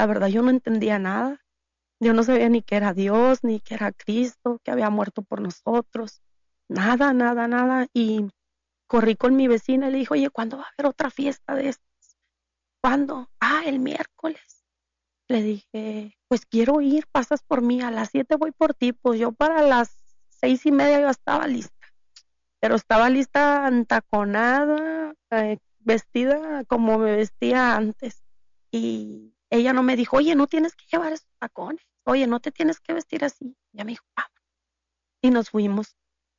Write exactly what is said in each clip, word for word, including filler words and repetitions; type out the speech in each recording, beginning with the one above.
la verdad yo no entendía nada. Yo no sabía ni que era Dios, ni que era Cristo, que había muerto por nosotros. Nada, nada, nada. Y corrí con mi vecina y le dije, oye, ¿cuándo va a haber otra fiesta de estas? ¿Cuándo? Ah, el miércoles. Le dije, pues quiero ir, pasas por mí, a las siete voy por ti. Pues yo para las seis y media yo estaba lista, pero estaba lista entaconada, eh, vestida como me vestía antes. Y ella no me dijo, oye, no tienes que llevar esos tacones, oye, no te tienes que vestir así. Ella me dijo, ah, y nos fuimos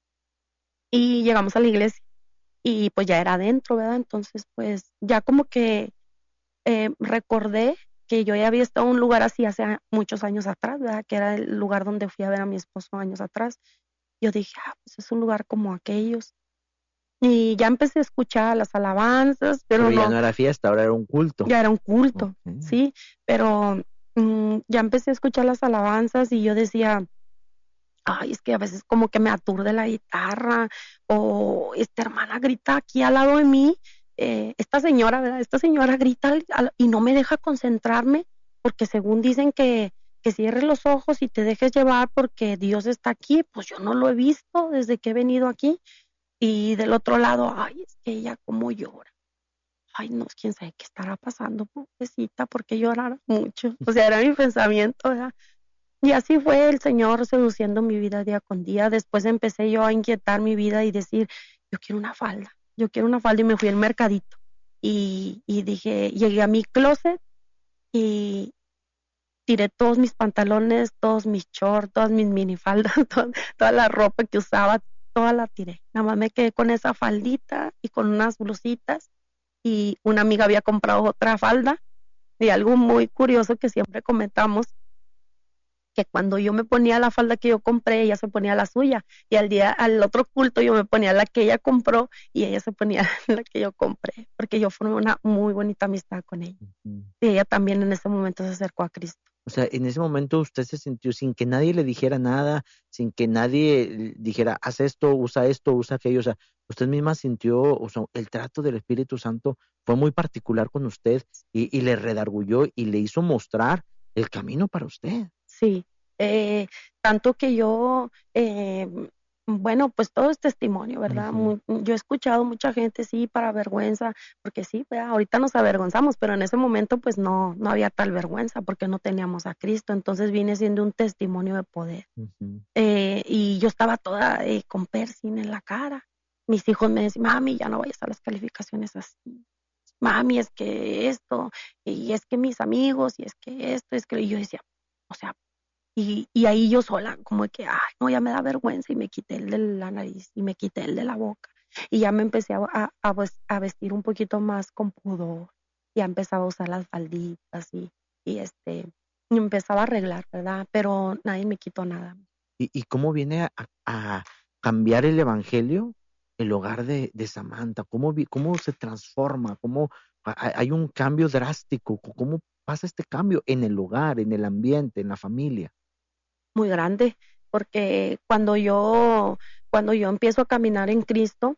y llegamos a la iglesia y pues ya era adentro, ¿verdad? Entonces pues ya como que eh, recordé que yo ya había estado en un lugar así hace muchos años atrás, ¿verdad? Que era el lugar donde fui a ver a mi esposo años atrás. Yo dije, ah, pues es un lugar como aquellos. Y ya empecé a escuchar las alabanzas, pero Pero ya no, no era fiesta, ahora era un culto. ya era un culto, Okay. sí, pero mm, ya empecé a escuchar las alabanzas y yo decía, ay, es que a veces como que me aturde la guitarra, o esta hermana grita aquí al lado de mí, eh, esta señora, ¿verdad? Esta señora grita al- al- y no me deja concentrarme, porque según dicen que, que cierres los ojos y te dejes llevar porque Dios está aquí, pues yo no lo he visto desde que he venido aquí. Y del otro lado, ay, es que ella cómo llora. Ay, no, quién sabe qué estará pasando, pobrecita, porque llorara mucho. O sea, era mi pensamiento, ¿verdad? Y así fue el Señor seduciendo mi vida día con día. Después empecé yo a inquietar mi vida y decir, yo quiero una falda, yo quiero una falda y me fui al mercadito. Y, y dije, llegué a mi closet y tiré todos mis pantalones, todos mis shorts, todas mis minifaldas, toda, toda la ropa que usaba, toda la tiré. Nada más me quedé con esa faldita y con unas blusitas y una amiga había comprado otra falda y algo muy curioso que siempre comentamos, que cuando yo me ponía la falda que yo compré, ella se ponía la suya, y al día, al otro culto yo me ponía la que ella compró y ella se ponía la que yo compré, porque yo formé una muy bonita amistad con ella. Ujú. Y ella también en ese momento se acercó a Cristo. O sea, en ese momento usted se sintió sin que nadie le dijera nada, sin que nadie l- dijera, haz esto, usa esto, usa aquello. O sea, usted misma sintió, o sea, el trato del Espíritu Santo fue muy particular con usted y, y le redarguyó y le hizo mostrar el camino para usted. Sí, eh, tanto que yo, eh, bueno, pues todo es testimonio, ¿verdad? Ujú. Mu- yo he escuchado mucha gente, sí, para vergüenza, porque sí, ¿verdad? Ahorita nos avergonzamos, pero en ese momento pues no, no había tal vergüenza porque no teníamos a Cristo, entonces viene siendo un testimonio de poder. Ujú. Eh, y yo estaba toda eh, con piercing en la cara. Mis hijos me decían, mami, ya no vayas a las calificaciones así. Mami, es que esto, y es que mis amigos, y es que esto, es que y yo decía, o sea, y, y ahí yo sola, como que, ay, no, ya me da vergüenza y me quité el de la nariz y me quité el de la boca. Y ya me empecé a, a, a ves- a vestir un poquito más con pudor. Ya empezaba a usar las falditas y, y este, y empezaba a arreglar, ¿verdad? Pero nadie me quitó nada. ¿Y, y cómo viene a, a cambiar el evangelio el hogar de, de Samantha? ¿Cómo, vi- cómo se transforma? ¿Cómo ha- ha- hay un cambio drástico? ¿Cómo pasa este cambio en el hogar, en el ambiente, en la familia? Muy grande, porque cuando yo, cuando yo empiezo a caminar en Cristo,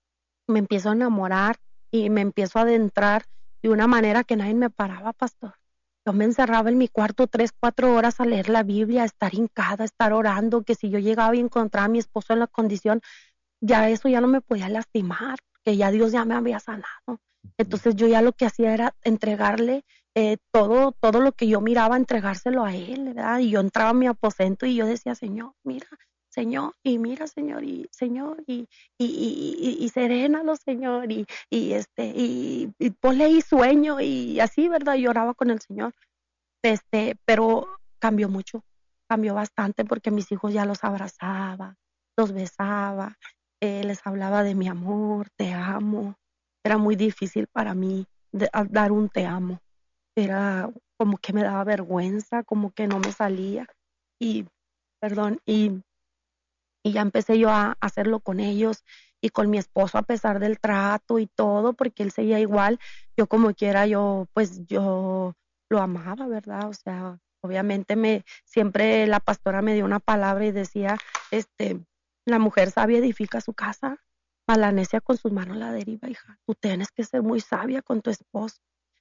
me empiezo a enamorar y me empiezo a adentrar de una manera que nadie me paraba, pastor. Yo me encerraba en mi cuarto tres, cuatro horas a leer la Biblia, a estar hincada, a estar orando, que si yo llegaba y encontraba a mi esposo en la condición, ya eso ya no me podía lastimar, que ya Dios ya me había sanado. Ujú. Entonces yo ya lo que hacía era entregarle eh, todo, todo lo que yo miraba, entregárselo a Él, ¿verdad? Y yo entraba a mi aposento y yo decía, Señor, mira, Señor, y mira, Señor, y Señor, y, y, y, y, y serénalo, Señor, y, y este, y, y ponle ahí sueño, y así, ¿verdad? Y oraba con el Señor. Este, pero cambió mucho, cambió bastante porque mis hijos ya los abrazaba, los besaba, eh, les hablaba de mi amor, te amo. Era muy difícil para mí de- a- dar un te amo. Era como que me daba vergüenza, como que no me salía. Y, perdón, y, y ya empecé yo a hacerlo con ellos y con mi esposo a pesar del trato y todo, porque él seguía igual. Yo como quiera, yo pues yo lo amaba, ¿verdad? O sea, obviamente me siempre la pastora me dio una palabra y decía, este, la mujer sabia edifica su casa, a la necia con sus manos la deriva, hija. Tú tienes que ser muy sabia con tu esposo.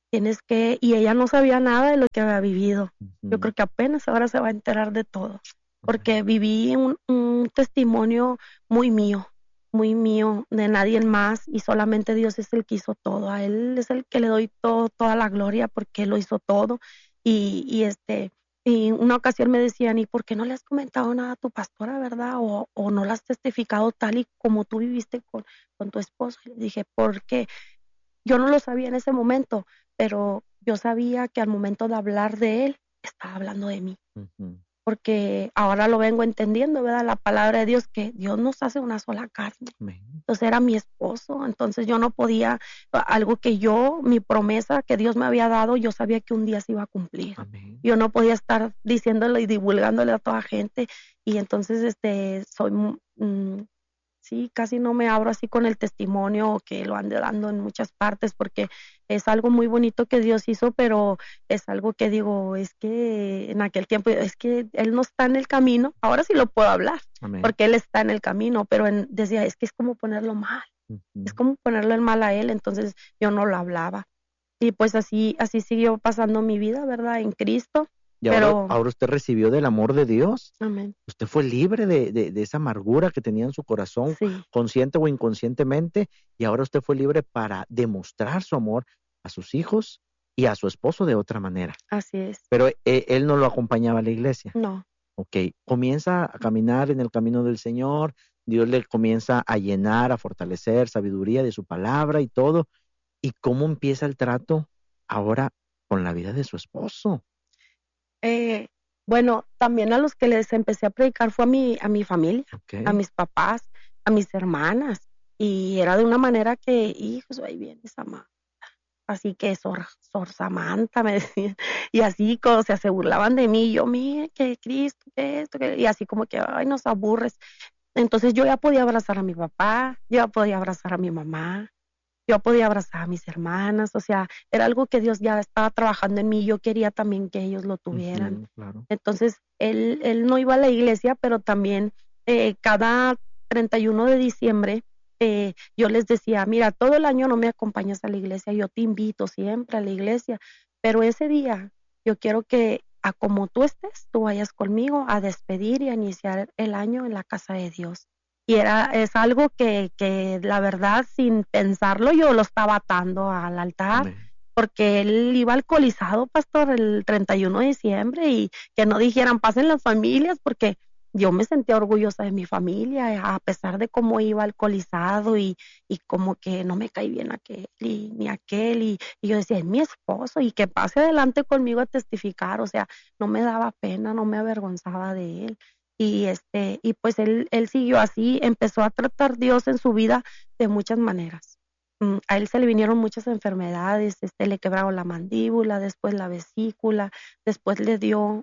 tienes que, y ella no sabía nada de lo que había vivido. Yo Ujú. creo que apenas ahora se va a enterar de todo, porque Amén. viví un, un testimonio muy mío, muy mío, de nadie más, y solamente Dios es el que hizo todo. A Él es el que le doy todo, toda la gloria, porque Él lo hizo todo. Y, y este, y una ocasión me decían, ¿y por qué no le has comentado nada a tu pastora, verdad? O, o no la has testificado tal y como tú viviste con, con tu esposo. Y le dije, porque yo no lo sabía en ese momento, pero yo sabía que al momento de hablar de él, estaba hablando de mí, Ujú. porque ahora lo vengo entendiendo, ¿verdad? La palabra de Dios, que Dios nos hace una sola carne. Amén. Entonces era mi esposo, entonces yo no podía, a- algo que yo, mi promesa que Dios me había dado, yo sabía que un día se iba a cumplir. Amén. Yo no podía estar diciéndolo y divulgándole a toda gente, y entonces este soy mu- mm, sí, casi no me abro así con el testimonio o que lo ande dando en muchas partes, porque es algo muy bonito que Dios hizo, pero es algo que digo, es que en aquel tiempo, es que Él no está en el camino, ahora sí lo puedo hablar, Amén. porque Él está en el camino, pero en- decía, es que es como ponerlo mal, es Ujú. como ponerlo en mal a Él, entonces yo no lo hablaba. Y pues así, así siguió pasando mi vida, ¿verdad? En Cristo, Y ahora, pero, ahora usted recibió del amor de Dios. amén, Usted fue libre de, de, de esa amargura que tenía en su corazón, sí, consciente o inconscientemente, y ahora usted fue libre para demostrar su amor a sus hijos y a su esposo de otra manera. así es, Pero eh, él no lo acompañaba a la iglesia. no. Ok, comienza a caminar en el camino del Señor, Dios le comienza a llenar, a fortalecer sabiduría de su palabra y todo. ¿Y cómo empieza el trato ahora con la vida de su esposo? Eh, bueno, también a los que les empecé a predicar fue a mi a mi familia, Ok, a mis papás, a mis hermanas, y era de una manera que, hijos, ahí viene Samantha, así que Sor Sor Samantha me decían, y así como se se burlaban de mí, y yo, mire, que Cristo, que esto, que y así como que, ay, nos aburres. Entonces, yo ya podía abrazar a mi papá, yo ya podía abrazar a mi mamá, yo podía abrazar a mis hermanas, o sea, era algo que Dios ya estaba trabajando en mí, yo quería también que ellos lo tuvieran. ujú, claro. Entonces, él él no iba a la iglesia, pero también, eh, cada treinta y uno de diciembre, eh, yo les decía: "Mira, todo el año no me acompañas a la iglesia, yo te invito siempre a la iglesia, pero ese día yo quiero que, a como tú estés, tú vayas conmigo a despedir y a iniciar el año en la casa de Dios". Y era es algo que que la verdad, sin pensarlo, yo lo estaba atando al altar, Amén. porque él iba alcoholizado, pastor, el treinta y uno de diciembre, y que no dijeran: "Pasen las familias", porque yo me sentía orgullosa de mi familia, eh, a pesar de cómo iba alcoholizado y y como que no me cae bien aquel y ni aquel, y y yo decía: "Es mi esposo, y que pase adelante conmigo a testificar", o sea, no me daba pena, no me avergonzaba de él. Y, este, y pues él él siguió así, empezó a tratar Dios en su vida de muchas maneras. Mm, a él se le vinieron muchas enfermedades, este, le quebraron la mandíbula, después la vesícula, después le dio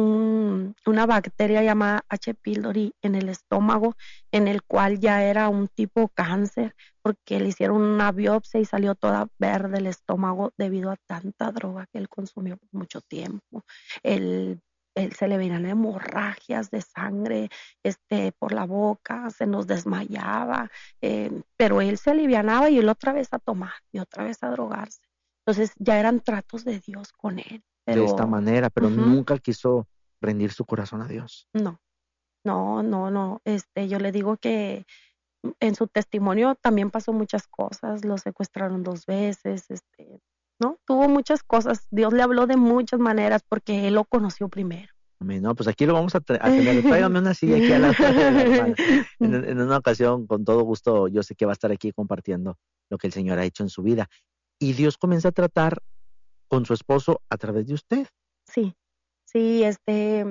un una bacteria llamada H. pylori en el estómago, en el cual ya era un tipo cáncer, porque le hicieron una biopsia y salió toda verde el estómago debido a tanta droga que él consumió por mucho tiempo. Él él se le venían hemorragias de sangre, este, por la boca, se nos desmayaba, em, pero él se alivianaba y él otra vez a tomar, y otra vez a drogarse. Entonces, ya eran tratos de Dios con él, De esta pero manera, pero ujú, nunca quiso rendir su corazón a Dios. no, no, no, no, este, yo le digo que mm, en su testimonio también pasó muchas cosas, lo secuestraron dos veces, este, ¿no? Tuvo muchas cosas, Dios le habló de muchas maneras porque él lo conoció primero. Amén. No, pues aquí lo vamos a, te- a tener. Tráigame una silla aquí al lado de la hermana. En, en una ocasión, con todo gusto, yo sé que va a estar aquí compartiendo lo que el Señor ha hecho en su vida. Y Dios comienza a tratar con su esposo a través de usted. Sí, sí, este,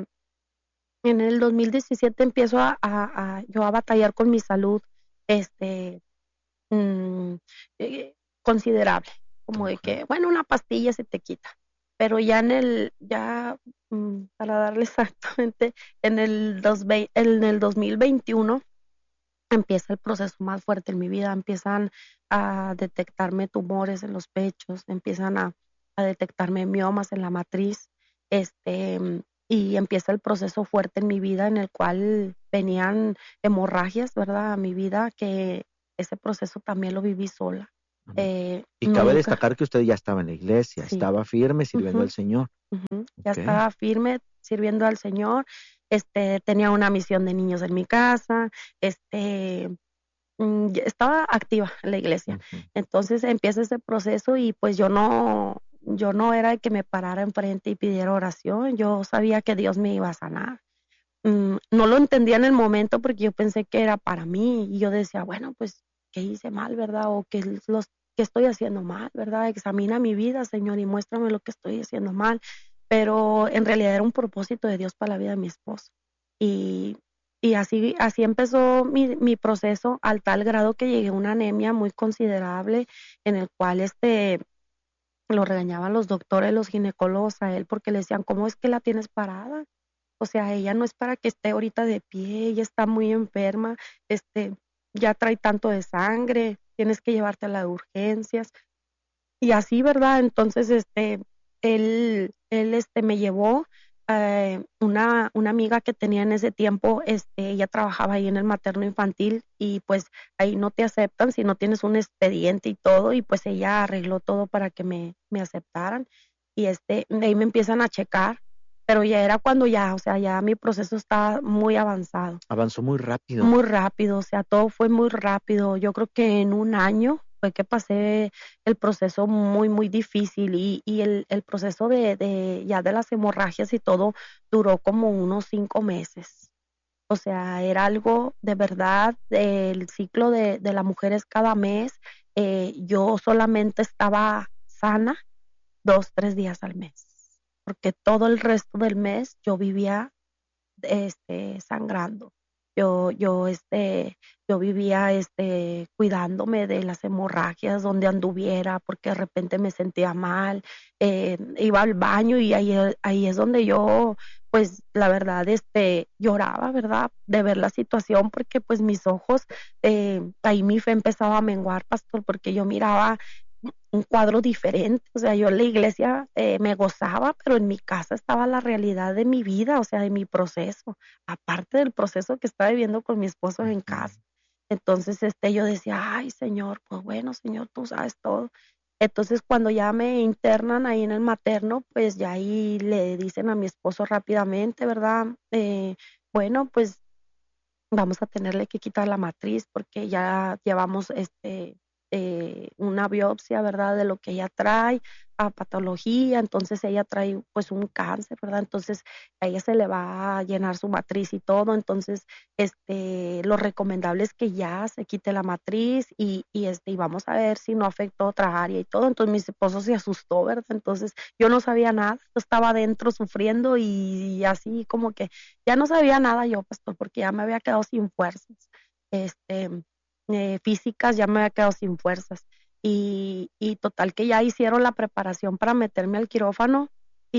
en el dos mil diecisiete empiezo a a a yo a batallar con mi salud, este, mm, eh, considerable, como de Okay. que, bueno, una pastilla se te quita, pero ya en el ya, mm, para darle exactamente, en el dos vei en el dos mil veintiuno empieza el proceso más fuerte en mi vida, empiezan a detectarme tumores en los pechos, empiezan a a detectarme miomas en la matriz, este, mm, y empieza el proceso fuerte en mi vida en el cual venían hemorragias, ¿verdad?, a mi vida, que ese proceso también lo viví sola. Amén. Eh, Y cabe nunca, destacar que usted ya estaba en la iglesia, sí, estaba firme sirviendo al ujú, Señor. ujú, ya Okey. estaba firme sirviendo al Señor, este, tenía una misión de niños en mi casa, este, mm, ya estaba activa en la iglesia. Ujú. Entonces empieza ese proceso y pues yo no yo no era de que me parara enfrente y pidiera oración, yo sabía que Dios me iba a sanar. Mm, no lo entendía en el momento porque yo pensé que era para mí y yo decía, bueno, pues, ¿qué hice mal, verdad? O qué es los qué estoy haciendo mal, ¿verdad? Examina mi vida, Señor, y muéstrame lo que estoy haciendo mal. Pero en realidad era un propósito de Dios para la vida de mi esposo. Y y así así empezó mi mi proceso al tal grado que llegué a una anemia muy considerable en el cual, este, lo regañaban los doctores, los ginecólogos a él porque le decían: "¿Cómo es que la tienes parada? O sea, ella no es para que esté ahorita de pie, ella está muy enferma, este, ya trae tanto de sangre, tienes que llevártela de urgencias". Y así, ¿verdad? Entonces, este, él él, este, me llevó, eh, una una amiga que tenía en ese tiempo, este, ella trabajaba ahí en el materno infantil y, pues, ahí no te aceptan si no tienes un expediente y todo, y, pues, ella arregló todo para que me me aceptaran. Y, este, de ahí me empiezan a checar, pero ya era cuando ya, o sea, ya mi proceso estaba muy avanzado. Avanzó muy rápido. Muy rápido, o sea, todo fue muy rápido. Yo creo que en un año fue que pasé el proceso muy, muy difícil y y el el proceso de de ya de las hemorragias y todo duró como unos cinco meses. O sea, era algo de verdad, el ciclo de de la mujer es cada mes, eh, yo solamente estaba sana dos tres días al mes, porque todo el resto del mes yo vivía este, sangrando. Yo yo, este, yo vivía, este, cuidándome de las hemorragias donde anduviera, porque de repente me sentía mal, eh, iba al baño y ahí e ahí es donde yo, pues, la verdad, este, lloraba, ¿verdad?, de ver la situación, porque, pues, mis ojos, eh, ahí mi fe empezaba a menguar, pastor, porque yo miraba un cuadro diferente. O sea, yo en la iglesia, eh, me gozaba, pero en mi casa estaba la realidad de mi vida, o sea, de mi proceso, aparte del proceso que estaba viviendo con mi esposo en Ujú. casa. Entonces, este, yo decía: "Ay, Señor, pues bueno, Señor, tú sabes todo". Entonces, cuando ya me internan ahí en el materno, pues ya ahí le dicen a mi esposo rápidamente, ¿verdad? Eh, bueno, pues vamos a tenerle que quitar la matriz porque ya llevamos, este, eh, una biopsia, ¿verdad?, de lo que ella trae, a patología, entonces ella trae, pues, un cáncer, ¿verdad? Entonces, a ella se le va a llenar su matriz y todo, entonces, este, lo recomendable es que ya se quite la matriz y y, este, y vamos a ver si no afectó otra área y todo. Entonces, mi esposo se asustó, ¿verdad? Entonces, yo no sabía nada, yo estaba adentro sufriendo y así como que ya no sabía nada yo, pastor, porque ya me había quedado sin fuerzas, este, eh, físicas, ya me había quedado sin fuerzas. Y y total que ya hicieron la preparación para meterme al quirófano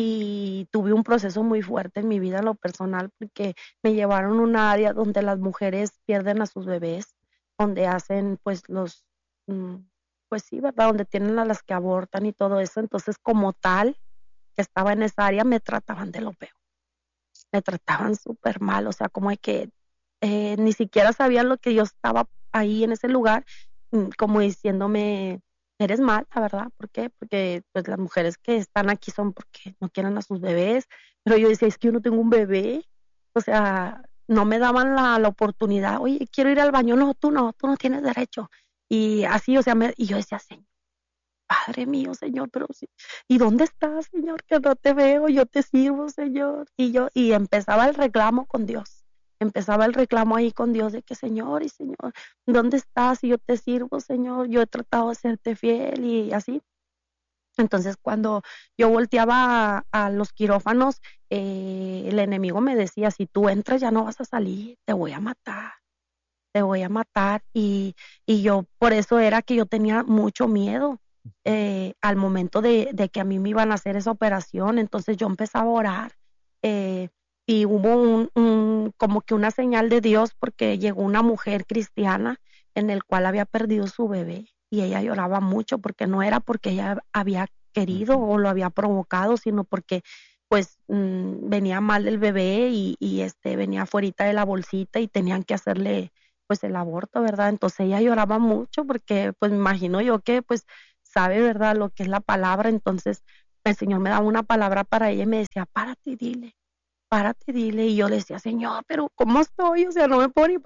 y tuve un proceso muy fuerte en mi vida en lo personal, porque me llevaron a una área donde las mujeres pierden a sus bebés, donde hacen, pues, los, mm, pues sí, ¿verdad?, donde tienen a las que abortan y todo eso. Entonces, como tal, que estaba en esa área, me trataban de lo peor. Me trataban súper mal, o sea, como de que, eh, ni siquiera sabían lo que yo estaba ahí en ese lugar, mm, como diciéndome: "Eres mala, ¿verdad? ¿Por qué? Porque, pues, las mujeres que están aquí son porque no quieren a sus bebés". Pero yo decía: "Es que yo no tengo un bebé". O sea, no me daban la la oportunidad: "Oye, quiero ir al baño". "No, tú no, tú no tienes derecho". Y así, o sea, me y yo decía: "Señor, Padre mío, Señor, pero sí, ¿y dónde estás, Señor? Que no te veo, yo te sirvo, Señor". Y yo y empezaba el reclamo con Dios, empezaba el reclamo ahí con Dios de que: "Señor y Señor, ¿dónde estás? Y yo te sirvo, Señor, yo he tratado de serte fiel", y así. Entonces, cuando yo volteaba a a los quirófanos, eh, el enemigo me decía: "Si tú entras, ya no vas a salir, te voy a matar, te voy a matar". Y y yo por eso era que yo tenía mucho miedo, eh, al momento de de que a mí me iban a hacer esa operación. Entonces, yo empezaba a orar, eh, y hubo un un como que una señal de Dios, porque llegó una mujer cristiana en el cual había perdido su bebé, y ella lloraba mucho, porque no era porque ella había querido Ujú. o lo había provocado, sino porque, pues, mm, venía mal el bebé y y, este, venía afuerita de la bolsita y tenían que hacerle pues el aborto, ¿verdad? Entonces ella lloraba mucho porque pues me imagino yo que pues sabe, ¿verdad? Lo que es la palabra. Entonces el Señor me daba una palabra para ella y me decía, párate y dile, párate y dile. Y yo le decía, Señor, pero ¿cómo estoy? O sea, no me puedo ni